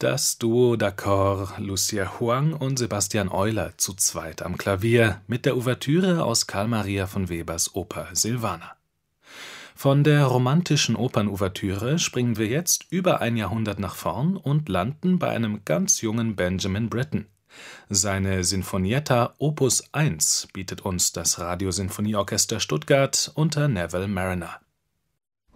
Das Duo d'accord Lucia Huang und Sebastian Euler zu zweit am Klavier mit der Ouvertüre aus Carl Maria von Webers Oper Silvana. Von der romantischen Opernouvertüre springen wir jetzt über ein Jahrhundert nach vorn und landen bei einem ganz jungen Benjamin Britten. Seine Sinfonietta Opus 1 bietet uns das Radiosinfonieorchester Stuttgart unter Neville Marriner.